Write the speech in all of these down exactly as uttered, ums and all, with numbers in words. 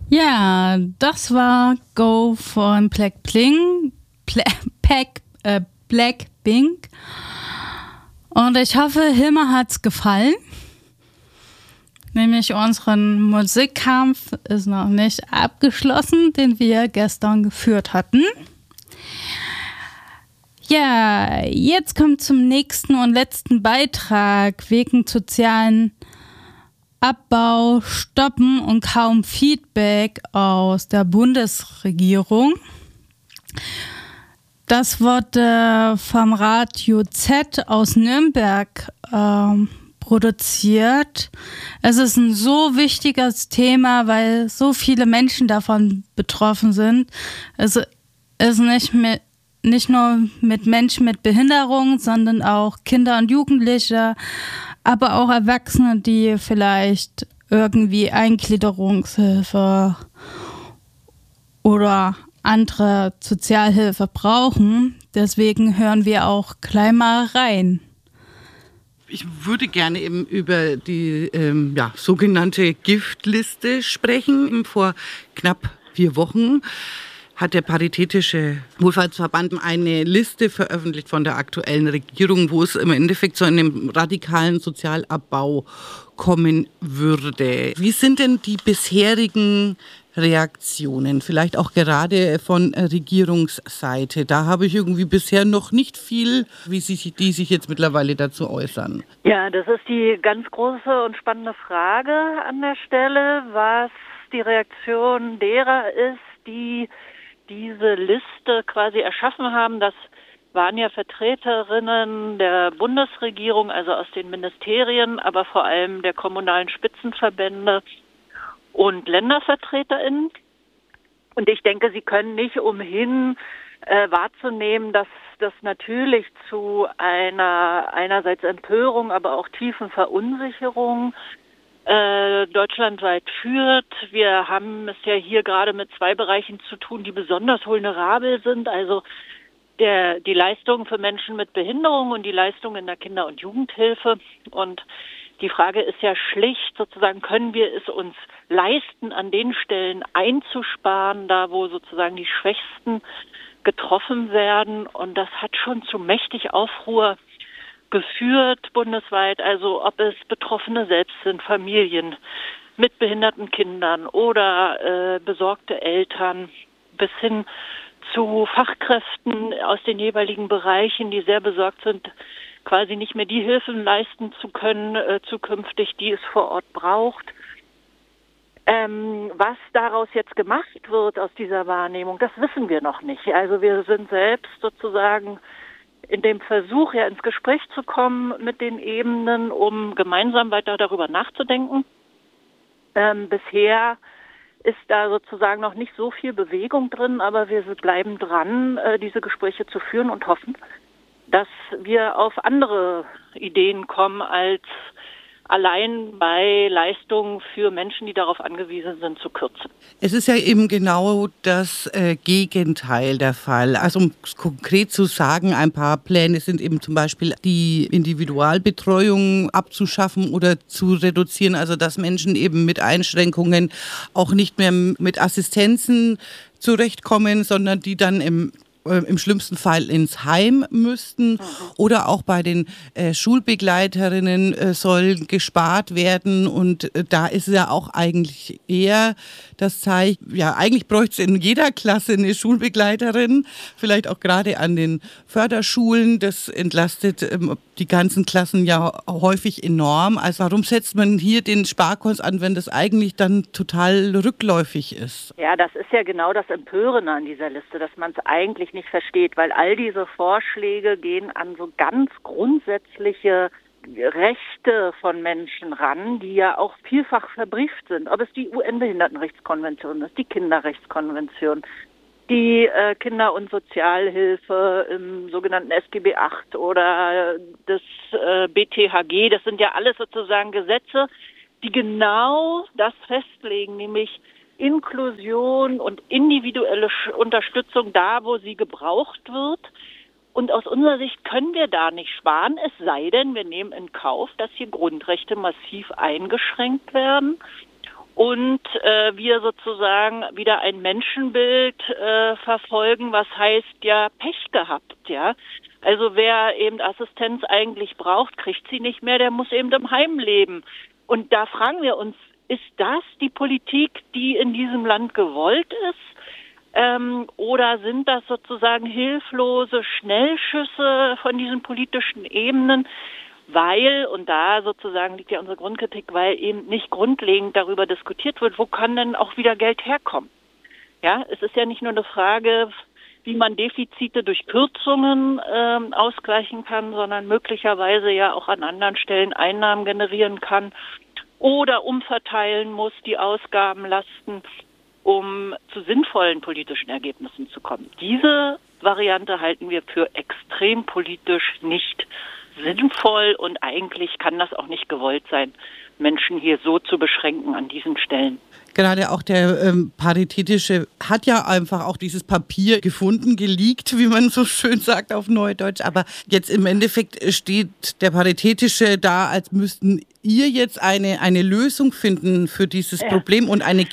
Ja, das war Go von Blackpink, Black, äh, Blackpink. Und ich hoffe, Hilmar hat's gefallen. Nämlich unseren Musikkampf ist noch nicht abgeschlossen, den wir gestern geführt hatten. Ja, jetzt kommt zum nächsten und letzten Beitrag wegen sozialen Abbau, Stoppen und kaum Feedback aus der Bundesregierung. Das wurde vom Radio Z aus Nürnberg ähm, produziert. Es ist ein so wichtiges Thema, weil so viele Menschen davon betroffen sind. Es ist nicht, mit, nicht nur mit Menschen mit Behinderung, sondern auch Kinder und Jugendliche, aber auch Erwachsene, die vielleicht irgendwie Eingliederungshilfe oder andere Sozialhilfe brauchen. Deswegen hören wir auch gleich mal rein. Ich würde gerne eben über die ähm, ja, sogenannte Giftliste sprechen. Vor knapp vier Wochen hat der Paritätische Wohlfahrtsverband eine Liste veröffentlicht von der aktuellen Regierung, wo es im Endeffekt zu einem radikalen Sozialabbau kommen würde. Wie sind denn die bisherigen Reaktionen, vielleicht auch gerade von Regierungsseite? Da habe ich irgendwie bisher noch nicht viel, wie sich, die sich jetzt mittlerweile dazu äußern. Ja, das ist die ganz große und spannende Frage an der Stelle, was die Reaktion derer ist, die diese Liste quasi erschaffen haben. Das waren ja Vertreterinnen der Bundesregierung, also aus den Ministerien, aber vor allem der kommunalen Spitzenverbände und LändervertreterInnen. Und ich denke, sie können nicht umhin äh, wahrzunehmen, dass das natürlich zu einer einerseits Empörung, aber auch tiefen Verunsicherung äh, deutschlandweit führt. Wir haben es ja hier gerade mit zwei Bereichen zu tun, die besonders vulnerabel sind, also der, die Leistungen für Menschen mit Behinderung und die Leistungen in der Kinder- und Jugendhilfe. Und die Frage ist ja schlicht, sozusagen, können wir es uns leisten, an den Stellen einzusparen, da wo sozusagen die Schwächsten getroffen werden. Und das hat schon zu mächtig Aufruhr geführt bundesweit, also ob es Betroffene selbst sind, Familien mit behinderten Kindern oder äh, besorgte Eltern, bis hin zu Fachkräften aus den jeweiligen Bereichen, die sehr besorgt sind, quasi nicht mehr die Hilfen leisten zu können, äh, zukünftig, die es vor Ort braucht. Ähm, was daraus jetzt gemacht wird aus dieser Wahrnehmung, das wissen wir noch nicht. Also wir sind selbst sozusagen in dem Versuch, ja ins Gespräch zu kommen mit den Ebenen, um gemeinsam weiter darüber nachzudenken. Ähm, bisher ist da sozusagen noch nicht so viel Bewegung drin, aber wir bleiben dran, äh, diese Gespräche zu führen und hoffen, dass wir auf andere Ideen kommen, als allein bei Leistungen für Menschen, die darauf angewiesen sind, zu kürzen. Es ist ja eben genau das äh, Gegenteil der Fall. Also um es konkret zu sagen, ein paar Pläne sind eben zum Beispiel die Individualbetreuung abzuschaffen oder zu reduzieren, also dass Menschen eben mit Einschränkungen auch nicht mehr mit Assistenzen zurechtkommen, sondern die dann im im schlimmsten Fall ins Heim müssten. Oder auch bei den äh, Schulbegleiterinnen äh, soll gespart werden. Und äh, da ist ja auch eigentlich eher das Zeichen, ja, eigentlich bräuchte es in jeder Klasse eine Schulbegleiterin, vielleicht auch gerade an den Förderschulen. Das entlastet ähm, die ganzen Klassen ja häufig enorm. Also warum setzt man hier den Sparkurs an, wenn das eigentlich dann total rückläufig ist? Ja, das ist ja genau das Empörende an dieser Liste, dass man es eigentlich nicht versteht, weil all diese Vorschläge gehen an so ganz grundsätzliche Rechte von Menschen ran, die ja auch vielfach verbrieft sind. Ob es die U N-Behindertenrechtskonvention ist, die Kinderrechtskonvention, die äh, Kinder- und Sozialhilfe im sogenannten S G B acht oder das äh, B T H G, das sind ja alles sozusagen Gesetze, die genau das festlegen, nämlich Inklusion und individuelle Unterstützung da, wo sie gebraucht wird. Und aus unserer Sicht können wir da nicht sparen, es sei denn, wir nehmen in Kauf, dass hier Grundrechte massiv eingeschränkt werden. und äh, wir sozusagen wieder ein Menschenbild äh, verfolgen, was heißt ja Pech gehabt, ja. Also wer eben Assistenz eigentlich braucht, kriegt sie nicht mehr, der muss eben im Heim leben. Und da fragen wir uns, ist das die Politik, die in diesem Land gewollt ist? Ähm, oder sind das sozusagen hilflose Schnellschüsse von diesen politischen Ebenen? Weil, und da sozusagen liegt ja unsere Grundkritik, weil eben nicht grundlegend darüber diskutiert wird, wo kann denn auch wieder Geld herkommen? Ja, es ist ja nicht nur eine Frage, wie man Defizite durch Kürzungen ähm, ausgleichen kann, sondern möglicherweise ja auch an anderen Stellen Einnahmen generieren kann oder umverteilen muss, die Ausgabenlasten, um zu sinnvollen politischen Ergebnissen zu kommen. Diese Variante halten wir für extrem politisch nicht sinnvoll und eigentlich kann das auch nicht gewollt sein, Menschen hier so zu beschränken an diesen Stellen. Gerade auch der ähm, Paritätische hat ja einfach auch dieses Papier gefunden, geleakt, wie man so schön sagt auf Neudeutsch. Aber jetzt im Endeffekt steht der Paritätische da, als müssten ihr jetzt eine, eine Lösung finden für dieses ja. Problem und eine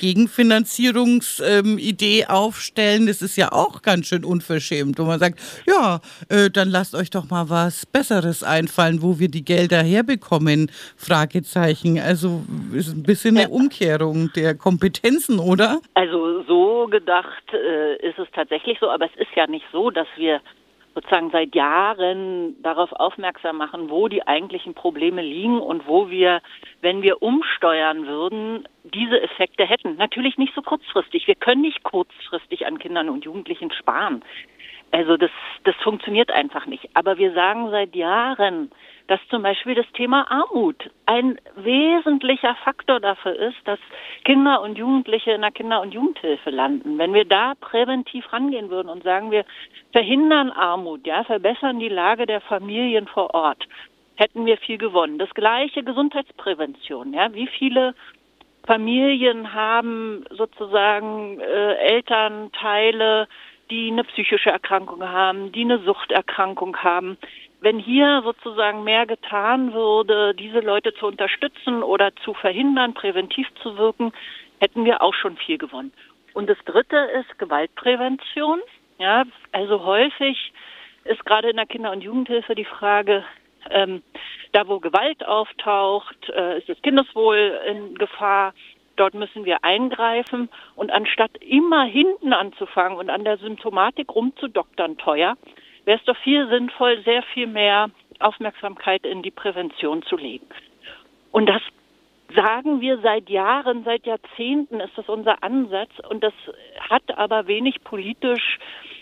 Gegenfinanzierungsidee ähm, aufstellen. Das ist ja auch ganz schön unverschämt, wo man sagt, ja, äh, dann lasst euch doch mal was Besseres einfallen, wo wir die Gelder herbekommen, Fragezeichen. Also ist ein bisschen eine Umkehrung der Kompetenzen, oder? Also so gedacht äh, ist es tatsächlich so, aber es ist ja nicht so, dass wir sozusagen seit Jahren darauf aufmerksam machen, wo die eigentlichen Probleme liegen und wo wir, wenn wir umsteuern würden, diese Effekte hätten. Natürlich nicht so kurzfristig. Wir können nicht kurzfristig an Kindern und Jugendlichen sparen. Also das, das funktioniert einfach nicht. Aber wir sagen seit Jahren, dass zum Beispiel das Thema Armut ein wesentlicher Faktor dafür ist, dass Kinder und Jugendliche in der Kinder- und Jugendhilfe landen. Wenn wir da präventiv rangehen würden und sagen, wir verhindern Armut, ja, verbessern die Lage der Familien vor Ort, hätten wir viel gewonnen. Das gleiche Gesundheitsprävention, ja, wie viele Familien haben sozusagen äh, Elternteile, die eine psychische Erkrankung haben, die eine Suchterkrankung haben. Wenn hier sozusagen mehr getan würde, diese Leute zu unterstützen oder zu verhindern, präventiv zu wirken, hätten wir auch schon viel gewonnen. Und das Dritte ist Gewaltprävention. Ja, also häufig ist gerade in der Kinder- und Jugendhilfe die Frage, ähm, da wo Gewalt auftaucht, äh, ist das Kindeswohl in Gefahr. Dort müssen wir eingreifen und anstatt immer hinten anzufangen und an der Symptomatik rumzudoktern teuer, wäre es doch viel sinnvoll, sehr viel mehr Aufmerksamkeit in die Prävention zu legen. Und das sagen wir seit Jahren, seit Jahrzehnten ist das unser Ansatz und das hat aber wenig politisch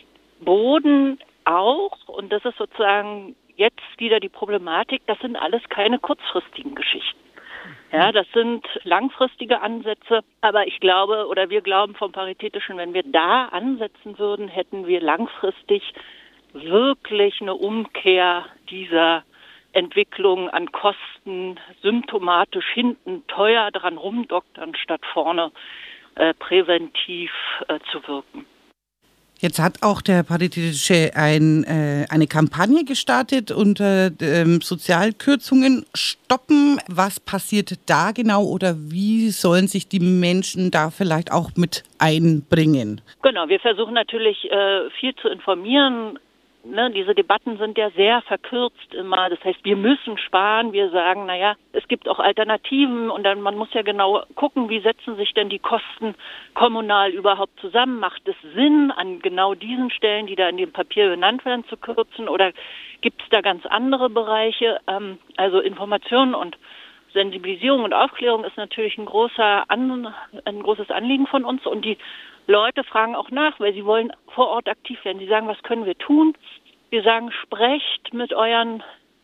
Boden auch und das ist sozusagen jetzt wieder die Problematik, das sind alles keine kurzfristigen Geschichten. Ja, das sind langfristige Ansätze, aber ich glaube oder wir glauben vom Paritätischen, wenn wir da ansetzen würden, hätten wir langfristig wirklich eine Umkehr dieser Entwicklung an Kosten, symptomatisch hinten teuer dran rumdoktern, statt vorne äh, präventiv äh, zu wirken. Jetzt hat auch der Paritätische ein, äh, eine Kampagne gestartet unter ähm, Sozialkürzungen stoppen. Was passiert da genau oder wie sollen sich die Menschen da vielleicht auch mit einbringen? Genau, wir versuchen natürlich äh, viel zu informieren. Ne, diese Debatten sind ja sehr verkürzt immer. Das heißt, wir müssen sparen. Wir sagen, naja, es gibt auch Alternativen und dann man muss ja genau gucken, wie setzen sich denn die Kosten kommunal überhaupt zusammen? Macht es Sinn, an genau diesen Stellen, die da in dem Papier benannt werden, zu kürzen oder gibt es da ganz andere Bereiche? Ähm, also Information und Sensibilisierung und Aufklärung ist natürlich ein großer An- ein großes Anliegen von uns und die Leute fragen auch nach, weil sie wollen vor Ort aktiv werden. Sie sagen, was können wir tun? Wir sagen, sprecht mit euren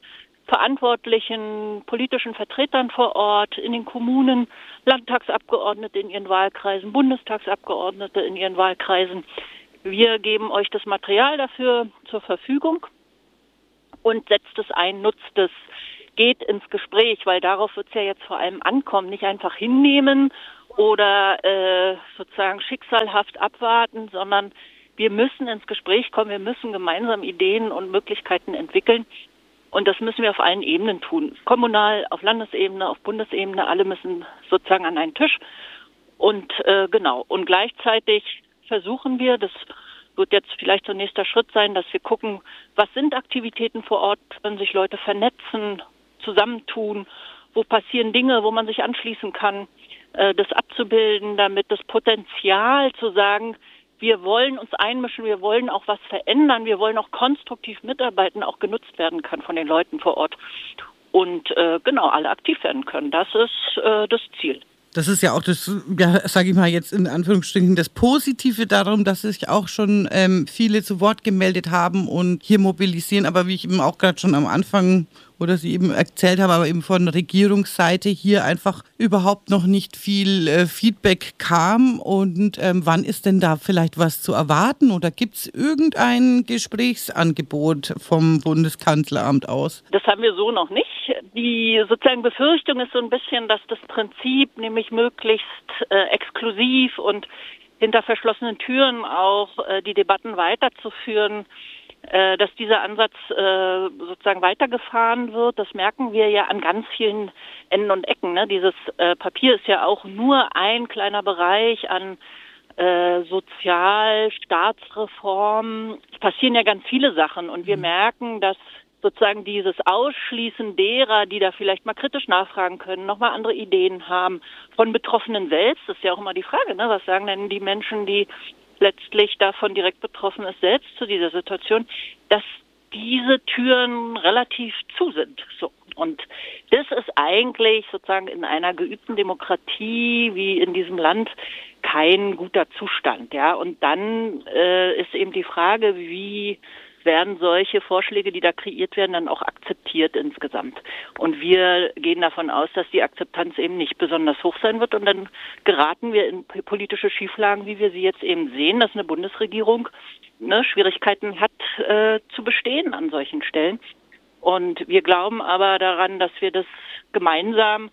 verantwortlichen politischen Vertretern vor Ort, in den Kommunen, Landtagsabgeordnete in ihren Wahlkreisen, Bundestagsabgeordnete in ihren Wahlkreisen. Wir geben euch das Material dafür zur Verfügung und setzt es ein, nutzt es, geht ins Gespräch, weil darauf wird es ja jetzt vor allem ankommen, nicht einfach hinnehmen oder äh, sozusagen schicksalhaft abwarten, sondern wir müssen ins Gespräch kommen, wir müssen gemeinsam Ideen und Möglichkeiten entwickeln und das müssen wir auf allen Ebenen tun. Kommunal, auf Landesebene, auf Bundesebene, alle müssen sozusagen an einen Tisch Und äh, genau, und gleichzeitig versuchen wir, das wird jetzt vielleicht so ein nächster Schritt sein, dass wir gucken, was sind Aktivitäten vor Ort, können sich Leute vernetzen, zusammentun, wo passieren Dinge, wo man sich anschließen kann, äh, das abzubilden, damit das Potenzial zu sagen, wir wollen uns einmischen, wir wollen auch was verändern, wir wollen auch konstruktiv mitarbeiten, auch genutzt werden kann von den Leuten vor Ort und äh, genau, alle aktiv werden können. Das ist äh, das Ziel. Das ist ja auch das, ja, sage ich mal jetzt in Anführungsstrichen, das Positive darum, dass sich auch schon ähm, viele zu Wort gemeldet haben und hier mobilisieren. Aber wie ich eben auch gerade schon am Anfang oder Sie eben erzählt haben, aber eben von Regierungsseite hier einfach überhaupt noch nicht viel äh, Feedback kam. Und ähm, wann ist denn da vielleicht was zu erwarten? Oder gibt es irgendein Gesprächsangebot vom Bundeskanzleramt aus? Das haben wir so noch nicht. Die sozusagen Befürchtung ist so ein bisschen, dass das Prinzip nämlich möglichst äh, exklusiv und hinter verschlossenen Türen auch äh, die Debatten weiterzuführen, äh, dass dieser Ansatz äh, sozusagen weitergefahren wird. Das merken wir ja an ganz vielen Enden und Ecken. Ne? Dieses äh, Papier ist ja auch nur ein kleiner Bereich an äh, Sozial-, Staatsreform. Es passieren ja ganz viele Sachen und wir merken, dass sozusagen dieses Ausschließen derer, die da vielleicht mal kritisch nachfragen können, nochmal andere Ideen haben, von Betroffenen selbst, das ist ja auch immer die Frage, ne? Was sagen denn die Menschen, die letztlich davon direkt betroffen ist, selbst zu dieser Situation, dass diese Türen relativ zu sind. So. Und das ist eigentlich sozusagen in einer geübten Demokratie wie in diesem Land kein guter Zustand. Ja? Und dann äh, ist eben die Frage, wie werden solche Vorschläge, die da kreiert werden, dann auch akzeptiert insgesamt. Und wir gehen davon aus, dass die Akzeptanz eben nicht besonders hoch sein wird. Und dann geraten wir in politische Schieflagen, wie wir sie jetzt eben sehen, dass eine Bundesregierung ne, Schwierigkeiten hat äh, zu bestehen an solchen Stellen. Und wir glauben aber daran, dass wir das gemeinsam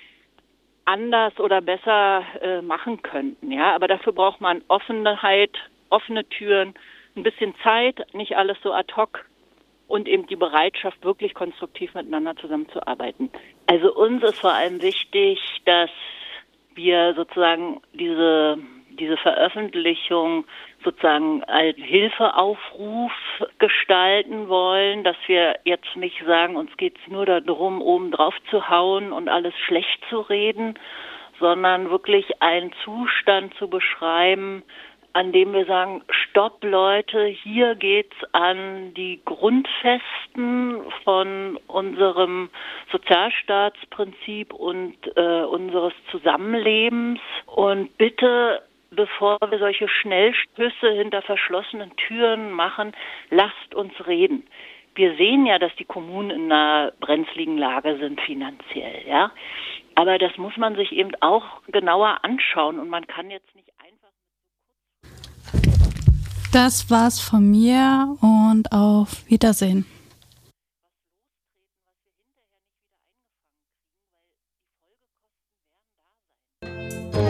anders oder besser äh, machen könnten. Ja, aber dafür braucht man Offenheit, offene Türen, ein bisschen Zeit, nicht alles so ad hoc und eben die Bereitschaft, wirklich konstruktiv miteinander zusammenzuarbeiten. Also uns ist vor allem wichtig, dass wir sozusagen diese, diese Veröffentlichung sozusagen als Hilfeaufruf gestalten wollen, dass wir jetzt nicht sagen, uns geht es nur darum, oben drauf zu hauen und alles schlecht zu reden, sondern wirklich einen Zustand zu beschreiben, an dem wir sagen, stopp Leute, hier geht's an die Grundfesten von unserem Sozialstaatsprinzip und äh, unseres Zusammenlebens. Und bitte, bevor wir solche Schnellschüsse hinter verschlossenen Türen machen, lasst uns reden. Wir sehen ja, dass die Kommunen in einer brenzligen Lage sind finanziell, ja. Aber das muss man sich eben auch genauer anschauen und man kann jetzt nicht Das war's von mir und auf Wiedersehen.